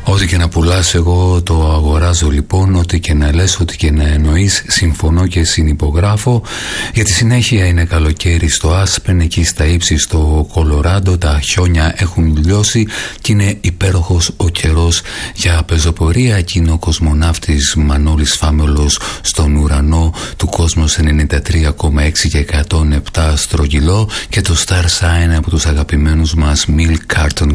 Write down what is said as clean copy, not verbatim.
Ό,τι και να πουλάς εγώ το αγοράζω λοιπόν, ό,τι και να λες, ό,τι και να εννοείς, συμφωνώ και συνυπογράφω. Για τη συνέχεια είναι καλοκαίρι στο Άσπεν, εκεί στα ύψη στο Κολοράντο, τα χιόνια έχουν λιώσει και είναι υπέροχος ο καιρός για πεζοπορία. Εκείνο ο κοσμοναύτης Μανώλης Φάμελος στον ουρανό του Κόσμος 93,6 και 107 στρογγυλό, και το Star Sign από τους αγαπημένους μας Milk Carton